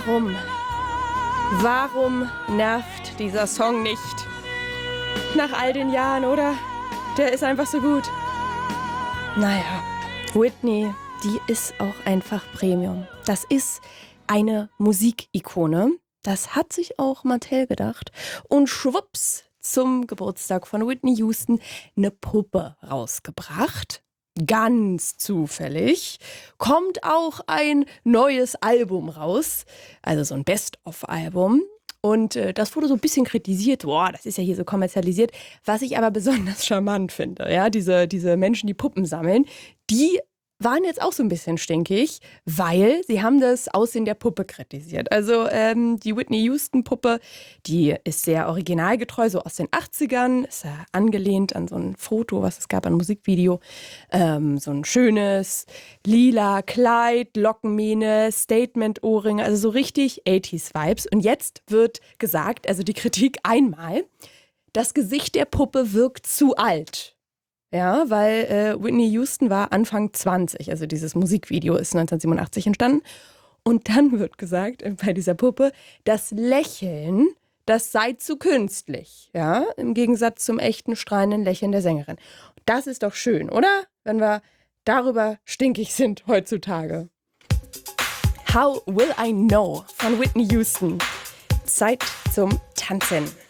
Warum? Warum nervt dieser Song nicht? Nach all den Jahren, oder? Der ist einfach so gut. Naja, Whitney, die ist auch einfach Premium. Das ist eine Musikikone. Das hat sich auch Mattel gedacht. Und schwupps, zum Geburtstag von Whitney Houston eine Puppe rausgebracht. Ganz zufällig kommt auch ein neues Album raus, also so ein Best-of-Album. Und das wurde so ein bisschen kritisiert. Boah, das ist ja hier so kommerzialisiert. Was ich aber besonders charmant finde, ja, diese Menschen, die Puppen sammeln, die waren jetzt auch so ein bisschen stinkig, weil sie haben das Aussehen der Puppe kritisiert. Also die Whitney Houston-Puppe, die ist sehr originalgetreu, so aus den 80ern, ist ja angelehnt an so ein Foto, was es gab, ein Musikvideo. So ein schönes lila Kleid, Lockenmähne, Statement-Ohrringe, also so richtig 80s-Vibes. Und jetzt wird gesagt, also die Kritik einmal, das Gesicht der Puppe wirkt zu alt. Ja, weil Whitney Houston war Anfang 20, also dieses Musikvideo ist 1987 entstanden. Und dann wird gesagt, bei dieser Puppe, das Lächeln, das sei zu künstlich, ja, im Gegensatz zum echten strahlenden Lächeln der Sängerin. Das ist doch schön, oder? Wenn wir darüber stinkig sind heutzutage. How Will I Know von Whitney Houston. Zeit zum Tanzen.